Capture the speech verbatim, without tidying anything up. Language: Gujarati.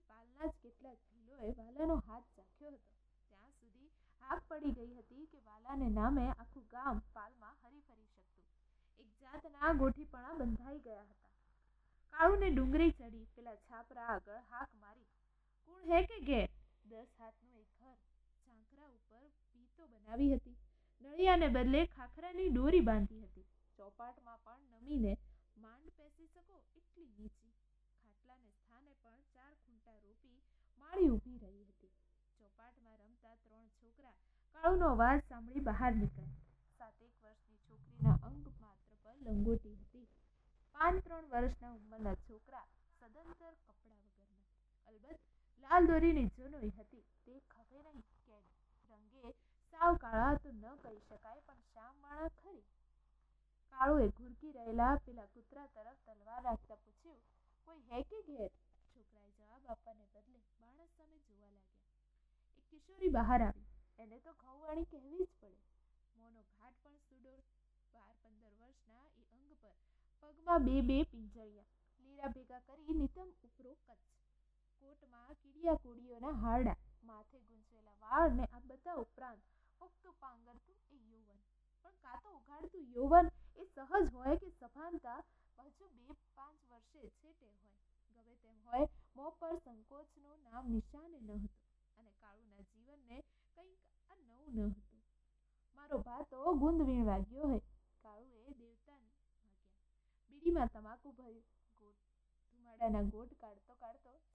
પાલના જ કેટલાક ભીલોએ વાલાનો હાથ ચાખ્યો હતો ત્યાં સુધી હાક પડી ગઈ હતી કે વાલાને નામે આખું ગામ પાલમાં હરીફરી શકતું. એક જાતના ગોઠીપણા બંધાઈ ગયા હતા. કાળુને ડુંગળી ચડી પેલા છાપરા આગળ હાક મારી, કુણ હે કે ઘેર? દસ હાથનું એક ઘર, ઝાંખરા ઉપર ભીતો બનાવી હતી, નળિયાને બદલે ખાખરાની દોરી બાંધી હતી, ચોપાટમાં પણ નમીને માંડ પેસી શકો એટલી નીચી, ખાટલાને સ્થાને પણ ચાર ખૂંટા રોપી માળી ઊભી રહી હતી. ચોપાટમાં રમતા ત્રણ છોકરા કાળુનો અવાજ સાંભળી બહાર નીકળ્યા. સાતેક વર્ષની છોકરીના અંગ માત્ર પર લંગોટી હતી. પાંચ ત્રણ વર્ષના ઉંમરના છોકરા સદંતર કપડા વગરના. અલબત્ત લાલ દોરીની જનોઈ હતી તે ખભે નહીં કેડ. રંગે સાવ કાળા તો ન કહી શકાય પણ શ્યામવાળા ખરી. કાળુએ ઘૂરકી રહેલા પેલા કૂતરા તરફ તલવાર રાખતા પૂછ્યું, કોઈ હે કે ઘેર? છોકરાએ જવાબ આપવાને બદલે માણસ સામે જોવા લાગ્યા. એક કિશોરી બહાર આવી. એને તો ઘઉંવાળી કહેવી જ પડે. મોંનો ઘાટ પણ સુડોળ. બાર પંદર વર્ષના એ અંગ પર પગમાં બે બે પિંજળિયા, લીરા ભેગા કરી નિતમ ઉપરો કચ્છ, કોટમાં કીડિયા કોડીઓના હારડા, માથે ગૂંચવેલા વાળ ને આ બધા ઉપરાંત પુખ્તું પાંગરતું એ યૌવન. પણ કાં તો ઉઘાડતું યૌવન એ સહજ હોય કે સભાનતા હજુ બે પાંચ વર્ષે છેટે હોય. ગમે તેમ હોય, મોં પર સંકોચનું નામ નિશાને ન હતું અને કાળુના જીવનને કંઈક આ નવું ન હતું. મારો ભાતો ગુંદ વીણવા ગયો હે. કાળુએ દેવતાન ભાગ્યા. બીડીમાં તમાકુ ભર્યું. Got ધુમાડાના got કાઢતો કાઢતો